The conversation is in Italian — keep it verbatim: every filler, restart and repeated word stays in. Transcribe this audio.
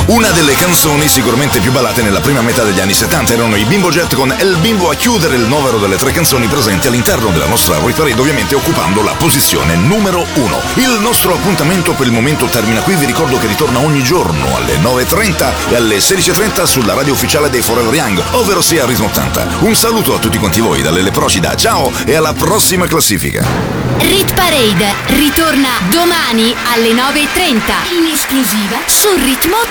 Una delle canzoni sicuramente più ballate nella prima metà degli anni settanta erano i Bimbo Jet con El Bimbo a chiudere il novero delle tre canzoni presenti all'interno della nostra Rit Parade, ovviamente occupando la posizione numero uno. Il nostro appuntamento per il momento termina qui, vi ricordo che ritorna ogni giorno alle nove e trenta e alle sedici e trenta sulla radio ufficiale dei Forever Young, ovvero sia Ritmo ottanta. Un saluto a tutti quanti voi dalle Leprocida, ciao e alla prossima classifica. Rit Parade ritorna domani alle nove e trenta in esclusiva su Ritmo